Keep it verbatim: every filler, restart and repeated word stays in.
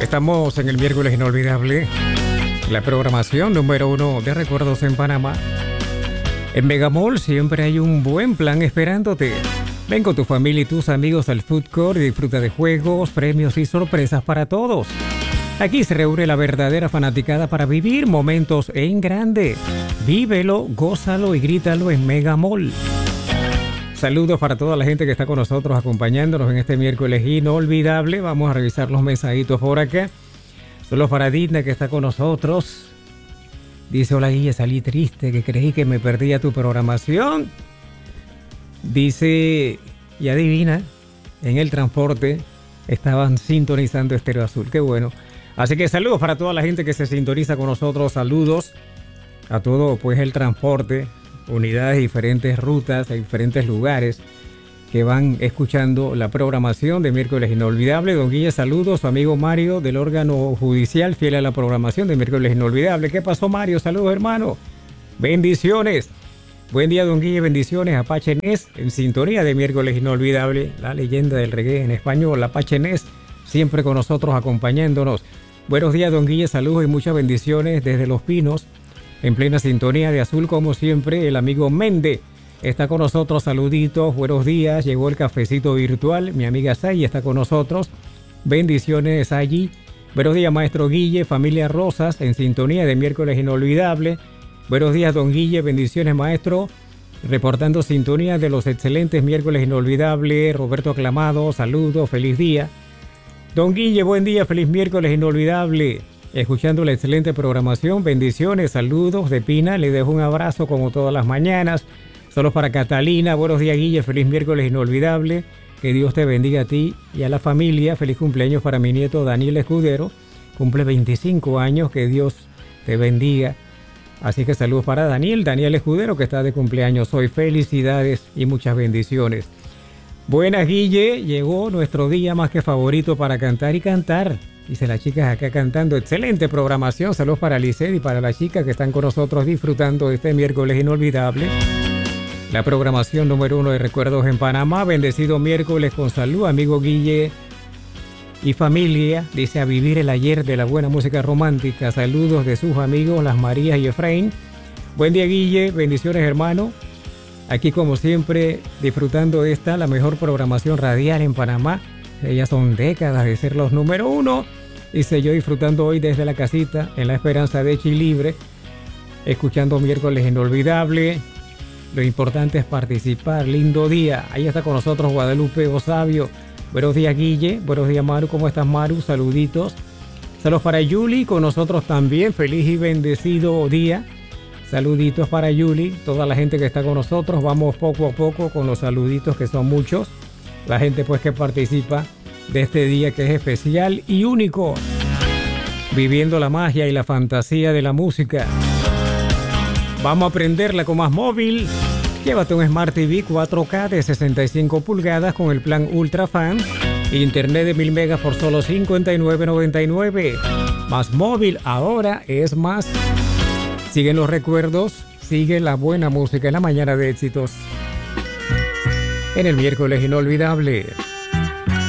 Estamos en el miércoles inolvidable, la programación número uno de recuerdos en Panamá. En Megamall siempre hay un buen plan esperándote. Ven con tu familia y tus amigos al food court y disfruta de juegos, premios y sorpresas para todos. Aquí se reúne la verdadera fanaticada para vivir momentos en grande. Vívelo, gózalo y grítalo en Megamall. Saludos para toda la gente que está con nosotros acompañándonos en este miércoles inolvidable. Vamos a revisar los mensajitos por acá. Solo para Dina que está con nosotros. Dice: hola Guille, salí triste que creí que me perdía tu programación. Dice, y adivina, en el transporte estaban sintonizando Estéreo Azul. Qué bueno. Así que saludos para toda la gente que se sintoniza con nosotros. Saludos a todo pues el transporte. Unidades, diferentes rutas, a diferentes lugares que van escuchando la programación de miércoles inolvidable. Don Guille, saludos. Su amigo Mario del órgano judicial, fiel a la programación de miércoles inolvidable. ¿Qué pasó, Mario? Saludos, hermano. Bendiciones. Buen día, don Guille. Bendiciones. Apache Ness en sintonía de miércoles inolvidable. La leyenda del reggae en español. Apache Ness siempre con nosotros acompañándonos. Buenos días, don Guille. Saludos y muchas bendiciones desde Los Pinos. En plena sintonía de Azul, como siempre, el amigo Mende está con nosotros. Saluditos, buenos días. Llegó el cafecito virtual. Mi amiga Sayi está con nosotros. Bendiciones, Sayi. Buenos días, maestro Guille. Familia Rosas en sintonía de miércoles inolvidable. Buenos días, don Guille. Bendiciones, maestro. Reportando sintonía de los excelentes miércoles inolvidable. Roberto Aclamado, saludos, feliz día. Don Guille, buen día, feliz miércoles inolvidable. Escuchando la excelente programación, bendiciones, saludos de Pina, le dejo un abrazo como todas las mañanas. Solo para Catalina, buenos días Guille, feliz miércoles inolvidable, que Dios te bendiga a ti y a la familia. Feliz cumpleaños para mi nieto Daniel Escudero, cumple veinticinco años, que Dios te bendiga. Así que saludos para Daniel, Daniel Escudero, que está de cumpleaños hoy. Felicidades y muchas bendiciones. Buenas Guille, llegó nuestro día más que favorito para cantar y cantar. Dice las chicas acá cantando. Excelente programación. Saludos para Lisset y para las chicas que están con nosotros disfrutando de este miércoles inolvidable. La programación número uno de recuerdos en Panamá. Bendecido miércoles con salud, amigo Guille y familia. Dice: a vivir el ayer de la buena música romántica. Saludos de sus amigos Las Marías y Efraín. Buen día Guille. Bendiciones, hermano. Aquí como siempre disfrutando de esta, la mejor programación radial en Panamá. Ellas son décadas de ser los número uno. Dice: yo disfrutando hoy desde la casita en la esperanza de Chilibre, escuchando miércoles inolvidable. Lo importante es participar. Lindo día. Ahí está con nosotros Guadalupe Osavio. Buenos días Guille. Buenos días Maru. ¿Cómo estás, Maru? Saluditos. Saludos para Yuli con nosotros también. Feliz y bendecido día. Saluditos para Yuli. Toda la gente que está con nosotros. Vamos poco a poco con los saluditos, que son muchos. La gente pues que participa de este día que es especial y único. Viviendo la magia y la fantasía de la música. Vamos a aprenderla con Más Móvil. Llévate un Smart T V cuatro K de sesenta y cinco pulgadas con el plan Ultra Fan. Internet de mil megas por solo cincuenta y nueve noventa y nueve. Más Móvil, ahora es más. Siguen los recuerdos, sigue la buena música en la mañana de éxitos. En el miércoles inolvidable.